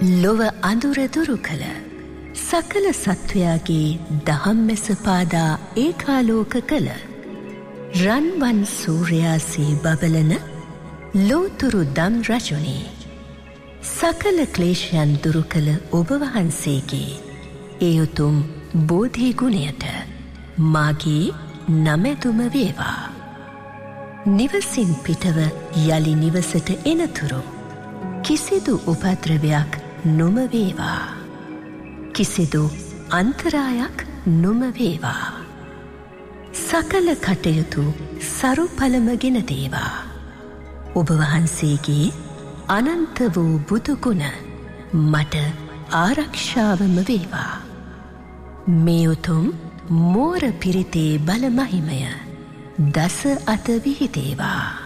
ලොව අඳුර දුරු කළ සකල සත්වයාගේ දහම් මැස පාදා ඒකාලෝක කළ රන්වන් සූර්යාසේ බබලන ලෝතුරු දම් රජුනේ සකල ක්ලේශයන් දුරු කළ ඔබ වහන්සේගේ ඒ උතුම් බෝධි ගුණයට මාගේ නමැතුම වේවා. නිවසින් පිටව යලි නිවසට එනතුරු කිසිදු උපද්‍රවයක් නොම වේවා. කිසිදු අන්තරායක් නොම වේවා. සකල කටයුතු සරු පළමගෙන දේවා. ඔබ වහන්සේගේ අනන්ත වූ බුදුගුණ මට ආරක්ෂාවම වේවා. මේ උතුම් මෝර පිරිතේ බල මහිමය දස අත විහිදේවා.